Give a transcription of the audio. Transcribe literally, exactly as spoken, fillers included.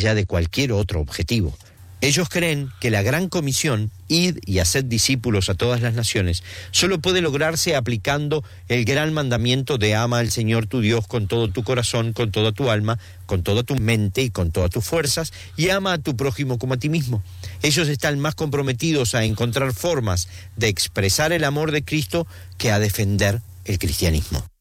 allá de cualquier otro objetivo. Ellos creen que la gran comisión, id y haced discípulos a todas las naciones, solo puede lograrse aplicando el gran mandamiento de ama al Señor tu Dios con todo tu corazón, con toda tu alma, con toda tu mente y con todas tus fuerzas, y ama a tu prójimo como a ti mismo. Ellos están más comprometidos a encontrar formas de expresar el amor de Cristo que a defender el cristianismo.